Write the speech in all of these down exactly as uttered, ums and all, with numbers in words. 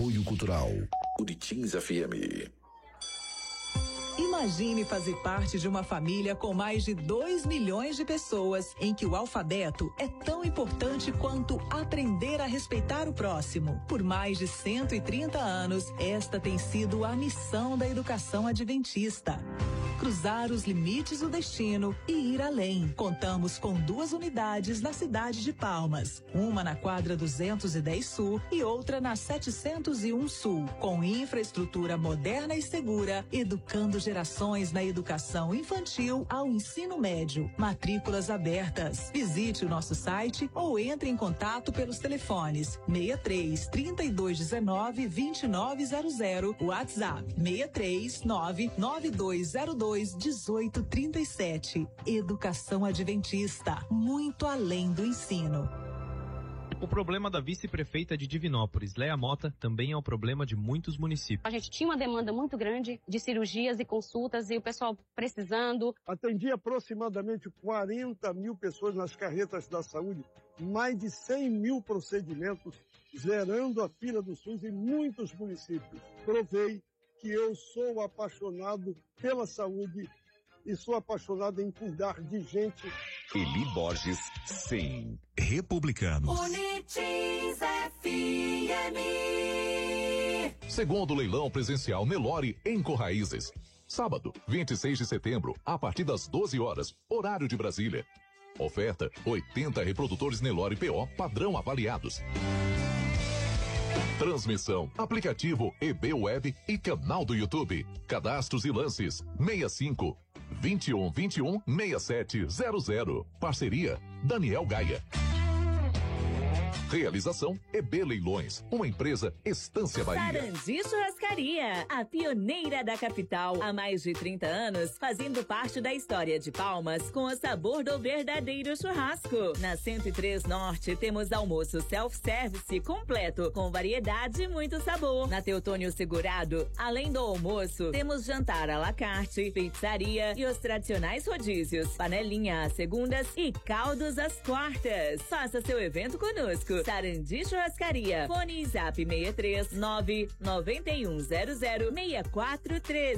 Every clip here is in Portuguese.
Apoio Cultural. Buritins F M. Imagine fazer parte de uma família com mais de dois milhões de pessoas, em que o alfabeto é tão importante quanto aprender a respeitar o próximo. Por mais de cento e trinta anos, esta tem sido a missão da educação adventista. Cruzar os limites do destino e ir além. Contamos com duas unidades na cidade de Palmas, uma na quadra duzentos e dez Sul e outra na setecentos e um Sul, com infraestrutura moderna e segura, educando gerações na educação infantil ao ensino médio. Matrículas abertas. Visite o nosso site ou entre em contato pelos telefones seis três, trinta e dois, dezenove, vinte e nove zero zero, WhatsApp seis três nove, nove dois zero dois, dezoito trinta e sete. Educação Adventista, muito além do ensino. O problema da vice-prefeita de Divinópolis, Léa Mota, também é o problema de muitos municípios. A gente tinha uma demanda muito grande de cirurgias e consultas e o pessoal precisando. Atendi aproximadamente quarenta mil pessoas nas carretas da saúde, mais de cem mil procedimentos, zerando a fila do SUS em muitos municípios. Provei que eu sou apaixonado pela saúde e sou apaixonado em cuidar de gente. Eli Borges, cem. Republicano. Buritins F M. Segundo leilão presencial Nelore em Corraízes. Sábado, vinte e seis de setembro, a partir das doze horas, horário de Brasília. Oferta: oitenta reprodutores Nelore P O padrão avaliados. Transmissão, aplicativo E B Web e canal do YouTube. Cadastros e lances seis cinco, vinte e um, vinte e um, sessenta e sete zero zero. Parceria Daniel Gaia. Realização E B Leilões, uma empresa Estância Bahia. Sarandi Churrascaria, a pioneira da capital, há mais de trinta anos, fazendo parte da história de Palmas, com o sabor do verdadeiro churrasco. Na cento e três Norte, temos almoço self-service completo, com variedade e muito sabor. Na Teotônio Segurado, além do almoço, temos jantar à la carte, pizzaria e os tradicionais rodízios, panelinha às segundas e caldos às quartas. Faça seu evento conosco. Sarandi Churrascaria. Fone e Zap seis três nove, nove um zero zero, seis quatro um três.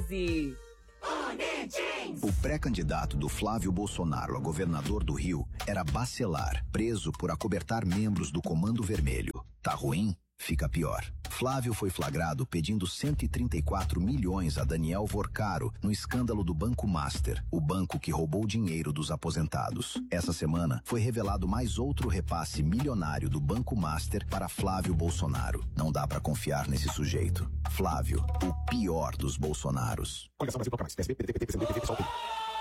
O pré-candidato do Flávio Bolsonaro a governador do Rio era Bacelar, preso por acobertar membros do Comando Vermelho. Tá ruim? Fica pior. Flávio foi flagrado pedindo cento e trinta e quatro milhões a Daniel Vorcaro no escândalo do Banco Master, o banco que roubou dinheiro dos aposentados. Essa semana foi revelado mais outro repasse milionário do Banco Master para Flávio Bolsonaro. Não dá pra confiar nesse sujeito. Flávio, o pior dos Bolsonaros. Coligação Brasil Proclamais. P S B, P D T, P T, P C M D, P T, PSOL.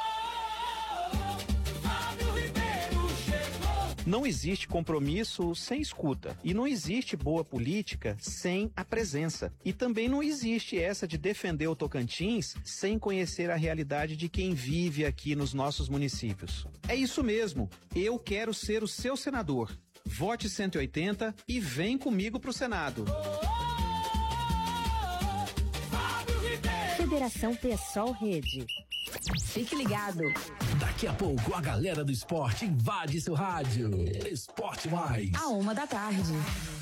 Não existe compromisso sem escuta. E não existe boa política sem a presença. E também não existe essa de defender o Tocantins sem conhecer a realidade de quem vive aqui nos nossos municípios. É isso mesmo. Eu quero ser o seu senador. Vote cento e oitenta e vem comigo pro Senado. Federação PSOL Rede. Fique ligado. Daqui a pouco a galera do esporte invade seu rádio. Esporte Mais. A uma da tarde.